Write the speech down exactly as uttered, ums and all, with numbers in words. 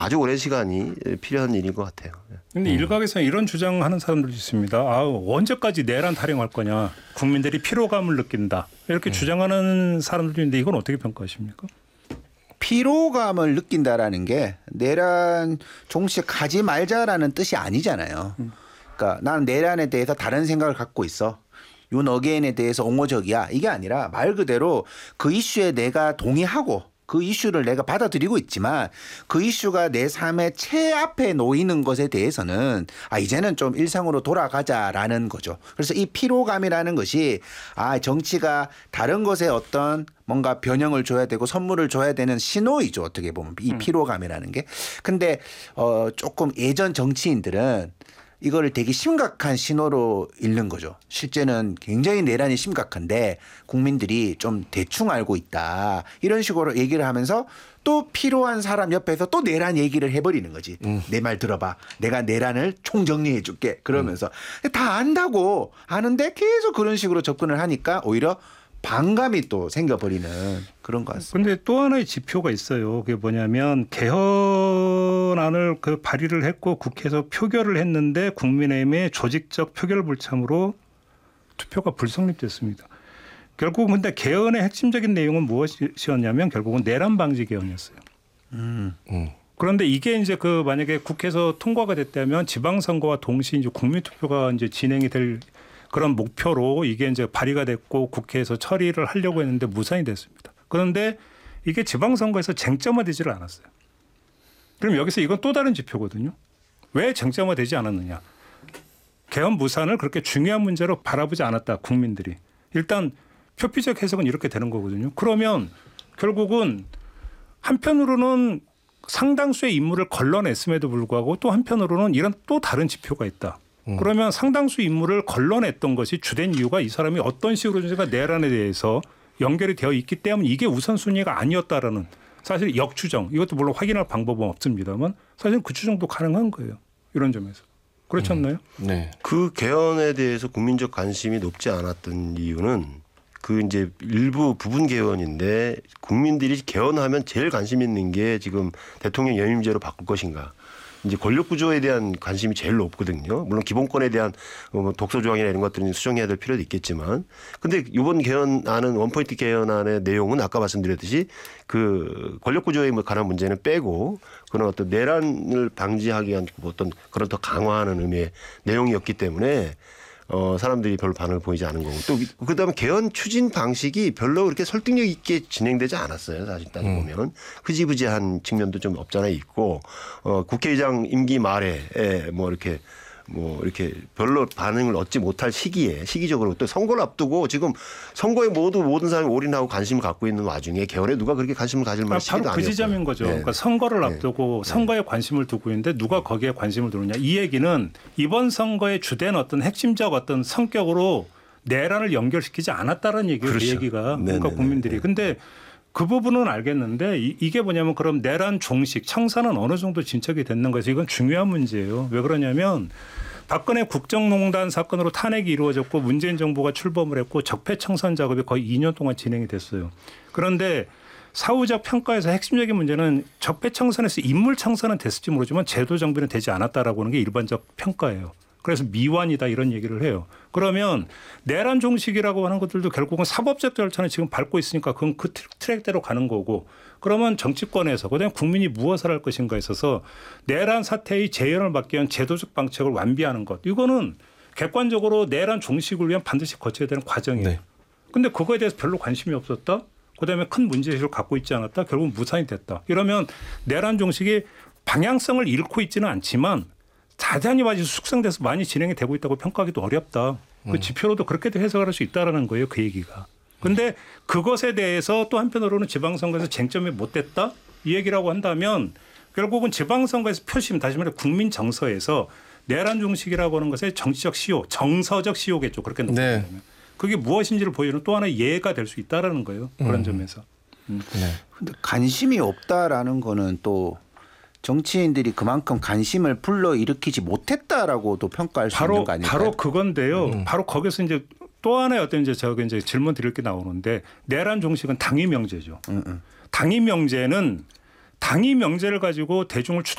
아주 오랜 시간이 필요한 일인 것 같아요. 그런데 음. 일각에서는 이런 주장하는 사람들도 있습니다. 아, 언제까지 내란 타령할 거냐. 국민들이 피로감을 느낀다. 이렇게 음. 주장하는 사람들도 있는데 이건 어떻게 평가하십니까? 피로감을 느낀다라는 게 내란 종식하지 말자라는 뜻이 아니잖아요. 음. 그러니까 나는 내란에 대해서 다른 생각을 갖고 있어. 윤 어게인에 대해서 옹호적이야. 이게 아니라 말 그대로 그 이슈에 내가 동의하고 그 이슈를 내가 받아들이고 있지만 그 이슈가 내 삶의 최앞에 놓이는 것에 대해서는 아 이제는 좀 일상으로 돌아가자라는 거죠. 그래서 이 피로감이라는 것이 아 정치가 다른 것에 어떤 뭔가 변형을 줘야 되고 선물을 줘야 되는 신호이죠. 어떻게 보면 이 피로감이라는 게. 근데 어 조금 예전 정치인들은 이거를 되게 심각한 신호로 읽는 거죠. 실제는 굉장히 내란이 심각한데 국민들이 좀 대충 알고 있다. 이런 식으로 얘기를 하면서 또 필요한 사람 옆에서 또 내란 얘기를 해버리는 거지. 음. 내 말 들어봐. 내가 내란을 총정리해 줄게. 그러면서 음. 다 안다고 아는데 계속 그런 식으로 접근을 하니까 오히려 반감이 또 생겨버리는 그런 것 같습니다. 그런데 또 하나의 지표가 있어요. 그게 뭐냐면 개헌안을 그 발의를 했고 국회에서 표결을 했는데 국민의힘의 조직적 표결 불참으로 투표가 불성립됐습니다. 결국 근데 개헌의 핵심적인 내용은 무엇이었냐면 결국은 내란 방지 개헌이었어요. 음. 음. 그런데 이게 이제 그 만약에 국회에서 통과가 됐다면 지방선거와 동시에 이제 국민투표가 이제 진행이 될 그런 목표로 이게 이제 발의가 됐고 국회에서 처리를 하려고 했는데 무산이 됐습니다. 그런데 이게 지방선거에서 쟁점화되지를 않았어요. 그럼 여기서 이건 또 다른 지표거든요. 왜 쟁점화되지 않았느냐. 개헌 무산을 그렇게 중요한 문제로 바라보지 않았다. 국민들이. 일단 표피적 해석은 이렇게 되는 거거든요. 그러면 결국은 한편으로는 상당수의 인물을 걸러냈음에도 불구하고 또 한편으로는 이런 또 다른 지표가 있다. 음. 그러면 상당수 인물을 걸러냈던 것이 주된 이유가 이 사람이 어떤 식으로든가 내란에 대해서 연결이 되어 있기 때문에 이게 우선순위가 아니었다라는 사실 역추정. 이것도 물론 확인할 방법은 없습니다만 사실 그 추정도 가능한 거예요. 이런 점에서. 그렇지 않나요? 음. 네. 그 개헌에 대해서 국민적 관심이 높지 않았던 이유는 그 이제 일부 부분 개헌인데 국민들이 개헌하면 제일 관심 있는 게 지금 대통령 연임제로 바꿀 것인가. 이제 권력 구조에 대한 관심이 제일 높거든요. 물론 기본권에 대한 독소 조항이나 이런 것들은 수정해야 될 필요도 있겠지만, 근데 이번 개헌안은 원포인트 개헌안의 내용은 아까 말씀드렸듯이 그 권력 구조에 관한 문제는 빼고 그런 어떤 내란을 방지하기 위한 어떤 그런 더 강화하는 의미의 내용이었기 때문에. 어, 사람들이 별로 반응을 보이지 않은 거고 또 그다음에 개헌 추진 방식이 별로 그렇게 설득력 있게 진행되지 않았어요. 사실 따져보면 음. 흐지부지한 측면도 좀 없잖아 있고 어, 국회의장 임기 말에 뭐 이렇게 뭐 이렇게 별로 반응을 얻지 못할 시기에 시기적으로 또 선거를 앞두고 지금 선거에 모두 모든 사람이 올인하고 관심을 갖고 있는 와중에 개헌에 누가 그렇게 관심을 가질 만한 시기도 아니었어요. 바로 그 지점인 거죠. 네. 그러니까 선거를 앞두고 네. 선거에 관심을 두고 있는데 누가 거기에 관심을 두느냐. 이 얘기는 이번 선거의 주된 어떤 핵심적 어떤 성격으로 내란을 연결시키지 않았다는 얘기예요. 그렇죠. 그 얘기가. 네네네. 그러니까 국민들이. 근데 그 부분은 알겠는데 이게 뭐냐면 그럼 내란 종식 청사는 어느 정도 진척이 됐는 거에서 이건 중요한 문제예요. 왜 그러냐면 박근혜 국정농단 사건으로 탄핵이 이루어졌고 문재인 정부가 출범을 했고 적폐청산 작업이 거의 이 년 동안 진행이 됐어요. 그런데 사후적 평가에서 핵심적인 문제는 적폐청산에서 인물청산은 됐을지 모르지만 제도 정비는 되지 않았다라고 하는 게 일반적 평가예요. 그래서 미완이다 이런 얘기를 해요. 그러면 내란 종식이라고 하는 것들도 결국은 사법적 절차는 지금 밟고 있으니까 그건 그 트랙대로 가는 거고 그러면 정치권에서 그다음에 국민이 무엇을 할 것인가에 있어서 내란 사태의 재현을 막기 위한 제도적 방책을 완비하는 것. 이거는 객관적으로 내란 종식을 위한 반드시 거쳐야 되는 과정이에요. 그런데 네. 그거에 대해서 별로 관심이 없었다. 그다음에 큰 문제의식을 갖고 있지 않았다. 결국 무산이 됐다. 이러면 내란 종식이 방향성을 잃고 있지는 않지만 자단히 많이 숙성돼서 많이 진행이 되고 있다고 평가하기도 어렵다. 그 지표로도 그렇게도 해석을 할 수 있다라는 거예요. 그 얘기가. 그런데 그것에 대해서 또 한편으로는 지방선거에서 쟁점이 못 됐다. 이 얘기라고 한다면 결국은 지방선거에서 표심 다시 말해 국민 정서에서 내란 종식이라고 하는 것의 정치적 시효, 정서적 시효겠죠. 그렇게 놓는다면. 네. 그게 무엇인지를 보여주는 또 하나의 예가 될 수 있다라는 거예요. 그런 음. 점에서. 음. 네. 근데 관심이 없다라는 거는 또 정치인들이 그만큼 관심을 불러일으키지 못했다라고도 평가할 수 바로, 있는 거 아닐까요? 바로 그건데요. 음. 바로 거기서 이제 또 하나의 어떤 이제 저기 이제 질문 드릴 게 나오는데 내란 종식은 당위 명제죠. 음, 음. 당위 명제는 당이 명제를 가지고 대중을